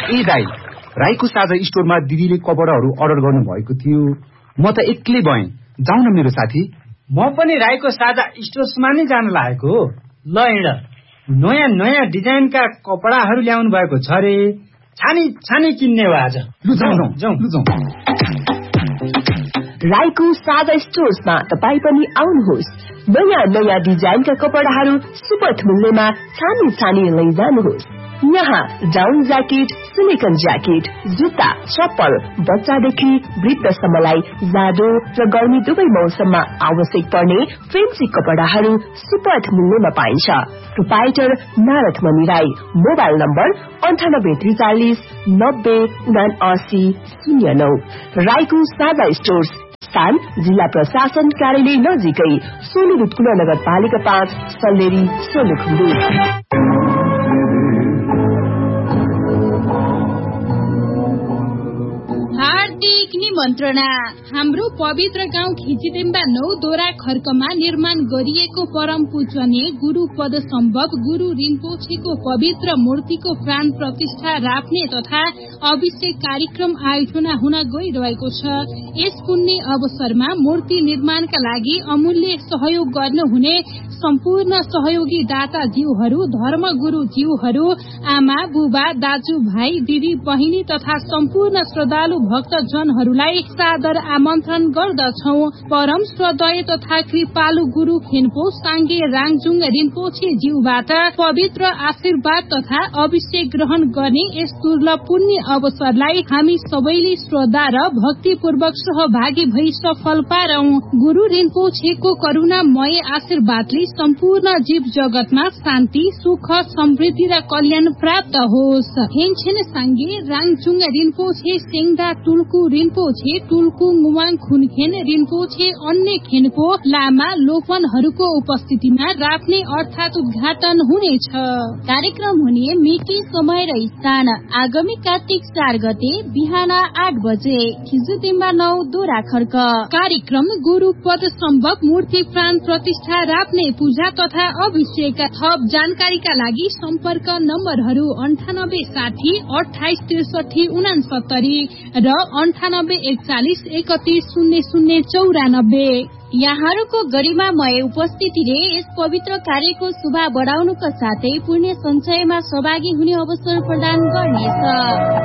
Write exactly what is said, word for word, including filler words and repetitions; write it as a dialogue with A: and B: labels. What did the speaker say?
A: ए दाइ, राईको साझा स्टोरमा दिदीले कपडाहरू अर्डर गर्नु भएको थियो। म त एक्लै भएँ, जाउँ न मेरो साथी।
B: म पनि राईको साझा स्टोर्समा नै जान लागेको हो। ल हिँड, नयाँ नयाँ डिजाइनका कपडाहरू ल्याउनु भएको छ रे। छानी छानी किन्ने हो आज।
A: लु जाउँ जाउँ लु जाउँ।
C: राईको साझा स्टोर्समा तपाईँ पनि आउनुहोस्। नयाँ नयाँ डिजाइनका कपडाहरू सुपथ मूल्यमा छानी छानी लैजानुहोस्। यहाँ डाउन ज्याकेट, सिलिकन ज्याकेट, जुत्ता, चप्पल, बच्चादेखि वृद्धसम्मलाई जाडो र गर्मी दुवै मौसममा आवश्यक पर्ने फेन्सी कपडाहरू सुपथ मूल्यमा पाइन्छ। Proprietor Naradmani Rai. Mobile number अन्ठानब्बे त्रिचालिस नब्बे उनासी शून्य नौ। राईको साझा स्टोर्स, स्थान जिल्ला प्रशासन कार्यालय नजिकै, सोलु रुटकुला नगरपालिका पाँच, सल्लेरी, सोलुखुम्बु।
D: हार्दिक निमन्त्रणा। हाम्रो पवित्र गाउँ खिचिदेम्बा नौ दोरा खर्कमा निर्माण गरिएको परम पूजनीय गुरु पद सम्भव गुरु रिम्पोछेको पवित्र मूर्तिको प्राण प्रतिष्ठा राख्ने तथा अभिषेक कार्यक्रम आयोजना हुन गइरहेको छ। यस पुण्य अवसरमा मूर्ति निर्माणका लागि अमूल्य सहयोग गर्नुहुने सम्पूर्ण सहयोगी दाता जीवहरू, धर्म गुरु जीवहरू, आमा बुबा, दाजु भाइ, दिदी बहिनी तथा सम्पूर्ण श्रद्धालु भक्तजनहरूलाई सादर आमन्त्रण गर्दछौ। परम श्रद्धेय तथा कृपालु गुरु खेन्पो साङ्गे राङजुङ रिम्पोछे ज्यूबाट पवित्र आशीर्वाद तथा अभिषेक ग्रहण गर्ने यस दुर्लभ पुण्य अवसरलाई हामी सबैले श्रद्धा र भक्तिपूर्वक सहभागी भई सफल पारौं। गुरु रिम्पोछेको करुणामय आशीर्वादले सम्पूर्ण जीव जगतमा शान्ति, सुख, समृद्धि र कल्याण प्राप्त होस्। हेनछेन साङ्गे राङजुङ रिम्पोछे सेङ्दा टुल्कु रिम्पोछे टुल्कु मुवाङ खुनखेन रिम्पोछे अन्य खेनको लामा लोकनहरूको उपस्थितिमा राख्ने अर्थात उद्घाटन हुनेछ। कार्यक्रम हुने मिति, समय र स्थान आगामी कार्तिक चार गते बिहान आठ बजे खिजुदिम्बा नौ दोरा खर्क। कार्यक्रम गुरु पद सम्भव मूर्ति प्राण प्रतिष्ठा राख्ने पूजा तथा अभिषेक। थप जानकारीका लागि सम्पर्क नम्बरहरू अन्ठानब्बे साठी अठाइस त्रिसठी उनासत्तरी र अन्ठानब्बे एकचालिस एकतीस शून्य शून्य चौरानब्बे। यहाँहरूको गरिमामय उपस्थितिले यस पवित्र कार्यको शोभा बढाउनुका साथै पुण्य सञ्चयमा सहभागी हुने अवसर प्रदान गर्नेछ।